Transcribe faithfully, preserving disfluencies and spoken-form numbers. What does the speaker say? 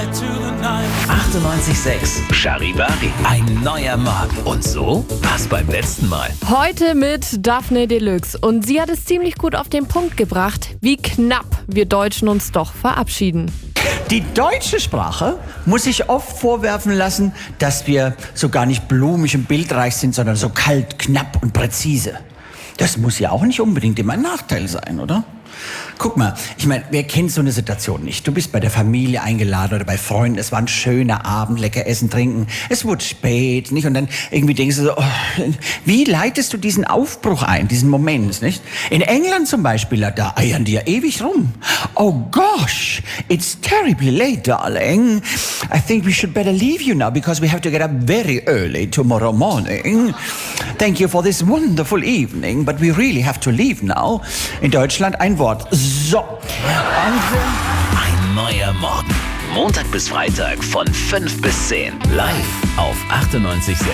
achtundneunzig Komma sechs Charivari. Ein neuer Morgen. Und so war's beim letzten Mal. Heute mit Daphne Deluxe. Und sie hat es ziemlich gut auf den Punkt gebracht, wie knapp wir Deutschen uns doch verabschieden. Die deutsche Sprache muss sich oft vorwerfen lassen, dass wir so gar nicht blumig und bildreich sind, sondern so kalt, knapp und präzise. Das muss ja auch nicht unbedingt immer ein Nachteil sein, oder? Guck mal, ich meine, wer kennt so eine Situation nicht? Du bist bei der Familie eingeladen oder bei Freunden, es war ein schöner Abend, lecker essen, trinken, es wurde spät, nicht? Und dann irgendwie denkst du so, oh, wie leitest du diesen Aufbruch ein, diesen Moment, nicht? In England zum Beispiel, da eiern die ja ewig rum. Oh gosh, it's terribly late, darling. I think we should better leave you now because we have to get up very early tomorrow morning. Thank you for this wonderful evening, but we really have to leave now. In Deutschland ein Wort. So. Und, äh Ein neuer Morgen. Montag bis Freitag von fünf bis zehn. Live auf achtundneunzig Komma sechs.